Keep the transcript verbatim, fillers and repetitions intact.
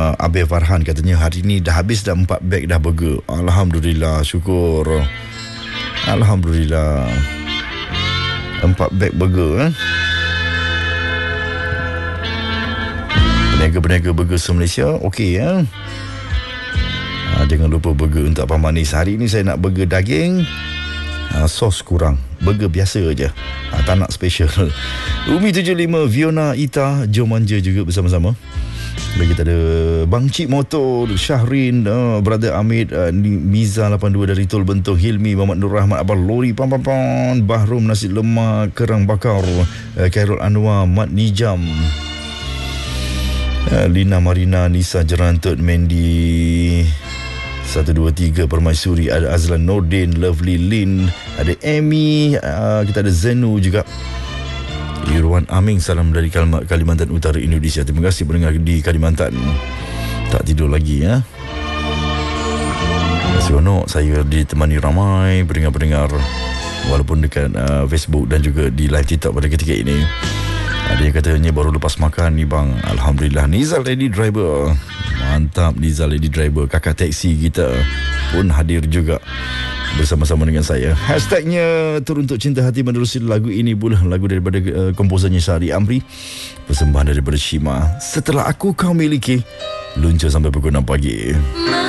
uh, Abel Farhan katanya hari ni dah habis dah empat beg dah burger. Alhamdulillah, syukur. Alhamdulillah. Empat beg burger eh. Peniaga-peniaga burger se-Malaysia, okey ya. Ha, jangan lupa burger untuk Abang Manis. Hari ni saya nak burger daging, ha, sos kurang. Burger biasa aja. Ha, tak nak special. Umi tujuh lima, Fiona, Ita, jom manja juga bersama-sama. Lagi kita ada Bang Cik Motor, Syahrin, uh, Brother Amit, uh, Miza lapan dua dari Tol Bentong, Hilmi, Muhammad Nur Rahmat, Abang Lori, Pam Pam Pam, Bahrum, Nasi Lemak, Kerang Bakar, uh, Khairul Anwar, Mat Nijam, uh, Lina Marina, Nisa Jerantut, Mandy satu dua tiga, Permaisuri, ada Azlan Nordin, Lovely Lin, ada Amy, uh, kita ada Zenu juga, Irwan Aming, salam dari Kalimantan Utara, Indonesia. Terima kasih pendengar di Kalimantan. Tak tidur lagi ya. Seronok saya ditemani ramai pendengar-pendengar, walaupun dekat uh, Facebook dan juga di live TikTok pada ketika ini. Ada yang katanya baru lepas makan ni bang. Alhamdulillah. Nizal Lady Driver, mantap. Nizal Lady Driver, kakak teksi kita pun hadir juga bersama-sama dengan saya. Hashtagnya Teruntuk Cinta Hati menerusi lagu ini pula, lagu daripada uh, komposernya Syahri Amri, persembahan daripada Shima. Setelah Aku Kau Miliki, luncur sampai pukul enam pagi.